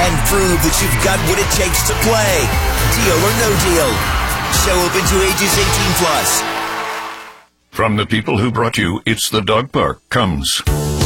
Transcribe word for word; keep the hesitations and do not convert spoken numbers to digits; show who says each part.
Speaker 1: and prove that you've got what it takes to play. Deal or No Deal. Show open to ages eighteen plus.
Speaker 2: From the people who brought you It's the Dog Park comes